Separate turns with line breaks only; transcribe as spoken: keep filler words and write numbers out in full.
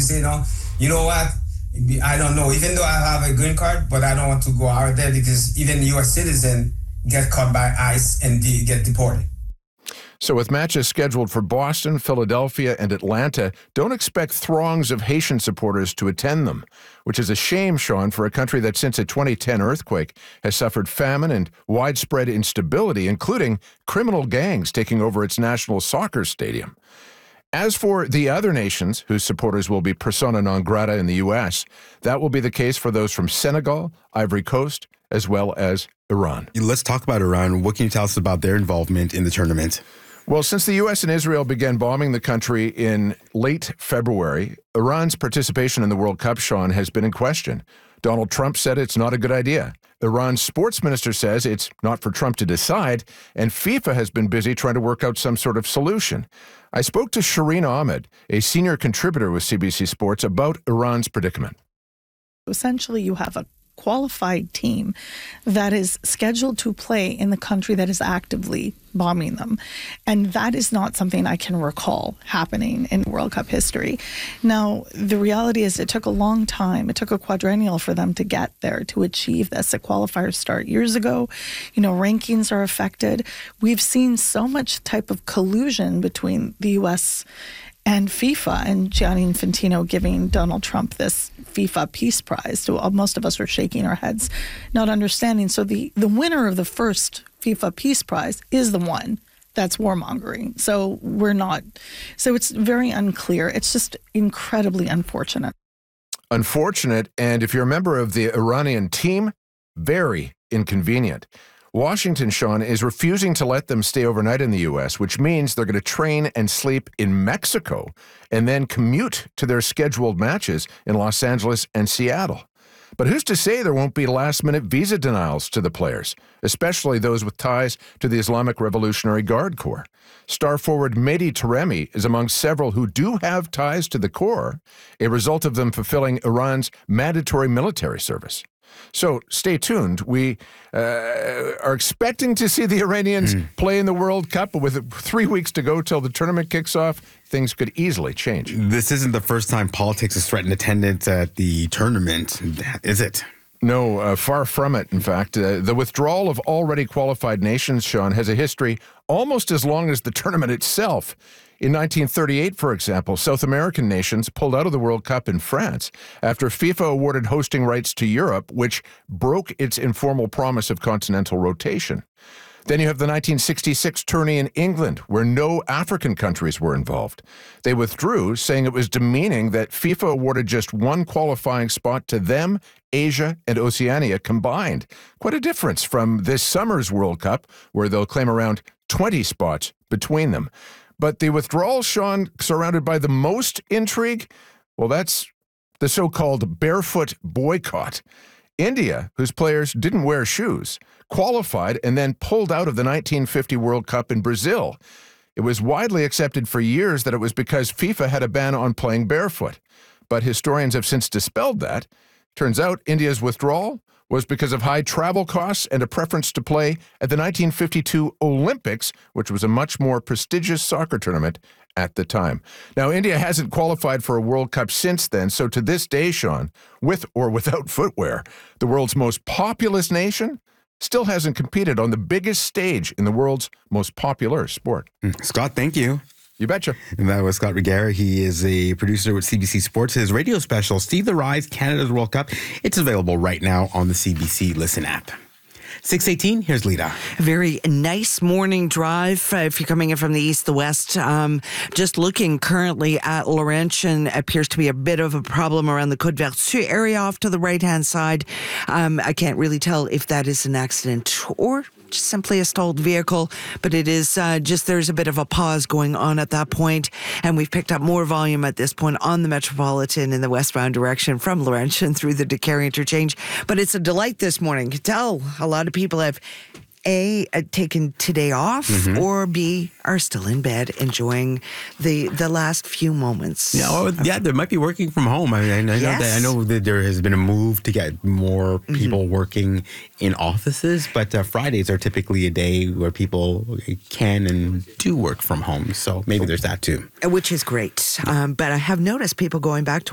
say, no, you know what? I don't know. Even though I have a green card, but I don't want to go out there because even U S citizens get caught by ICE and de- get deported.
So with matches scheduled for Boston, Philadelphia, and Atlanta, don't expect throngs of Haitian supporters to attend them, which is a shame, Sean, for a country that since a twenty ten earthquake has suffered famine and widespread instability, including criminal gangs taking over its national soccer stadium. As for the other nations whose supporters will be persona non grata in the U S, that will be the case for those from Senegal, Ivory Coast, as well as Iran.
Let's talk about Iran. What can you tell us about their involvement in the tournament?
Well, since the U S and Israel began bombing the country in late February, Iran's participation in the World Cup, Sean, has been in question. Donald Trump said it's not a good idea. Iran's sports minister says it's not for Trump to decide, and FIFA has been busy trying to work out some sort of solution. I spoke to Shireen Ahmed, a senior contributor with C B C Sports, about Iran's predicament.
Essentially, you have a qualified team that is scheduled to play in the country that is actively bombing them. And that is not something I can recall happening in World Cup history. Now, the reality is it took a long time. It took a quadrennial for them to get there, to achieve this. The qualifiers start years ago. You know, rankings are affected. We've seen so much type of collusion between the U S and FIFA, and Gianni Infantino giving Donald Trump this FIFA Peace Prize. So most of us are shaking our heads, not understanding. So the, the winner of the first FIFA Peace Prize is the one that's warmongering. So we're not, so it's very unclear. It's just incredibly unfortunate.
Unfortunate, and if you're a member of the Iranian team, very inconvenient. Washington, Sean, is refusing to let them stay overnight in the U S, which means they're going to train and sleep in Mexico and then commute to their scheduled matches in Los Angeles and Seattle. But who's to say there won't be last-minute visa denials to the players, especially those with ties to the Islamic Revolutionary Guard Corps? Star forward Mehdi Taremi is among several who do have ties to the Corps, a result of them fulfilling Iran's mandatory military service. So stay tuned. We uh, are expecting to see the Iranians mm. play in the World Cup, but with three weeks to go till the tournament kicks off, things could easily change.
This isn't the first time politics has threatened attendance at the tournament, is it?
No, uh, far from it, in fact. Uh, the withdrawal of already qualified nations, Sean, has a history almost as long as the tournament itself. In nineteen thirty-eight, for example, South American nations pulled out of the World Cup in France after FIFA awarded hosting rights to Europe, which broke its informal promise of continental rotation. Then you have the nineteen sixty-six tourney in England, where no African countries were involved. They withdrew, saying it was demeaning that FIFA awarded just one qualifying spot to them, Asia, and Oceania combined. Quite a difference from this summer's World Cup, where they'll claim around twenty spots between them. But the withdrawal, Sean, surrounded by the most intrigue, well, that's the so-called barefoot boycott. India, whose players didn't wear shoes, qualified and then pulled out of the nineteen fifty World Cup in Brazil. It was widely accepted for years that it was because FIFA had a ban on playing barefoot. But historians have since dispelled that. Turns out India's withdrawal was because of high travel costs and a preference to play at the nineteen fifty-two Olympics, which was a much more prestigious soccer tournament at the time. Now, India hasn't qualified for a World Cup since then, so to this day, Sean, with or without footwear, the world's most populous nation still hasn't competed on the biggest stage in the world's most popular sport.
Scott, thank you.
You betcha.
And that was Scott Rigera. He is a producer with C B C Sports. His radio special, Steve the Rise, Canada's World Cup, it's available right now on the C B C Listen app. six eighteen, here's Lita.
A very nice morning drive uh, if you're coming in from the east, the west. Um, just looking currently at Laurentian, appears to be a bit of a problem around the Côte Vertu area off to the right-hand side. Um, I can't really tell if that is an accident or just simply a stalled vehicle, but it is uh, just there's a bit of a pause going on at that point, and we've picked up more volume at this point on the Metropolitan in the westbound direction from Laurentian through the Decarie interchange. But it's a delight this morning. You can tell a lot of people have A, uh, taken today off, mm-hmm. or B, are still in bed enjoying the the last few moments.
Yeah, well, yeah, they might be working from home. I, mean, I, know,
yes.
that, I know that there has been a move to get more people mm-hmm. working in offices, but uh, Fridays are typically a day where people can and do work from home. So maybe there's that too.
Which is great. Um, but I have noticed people going back to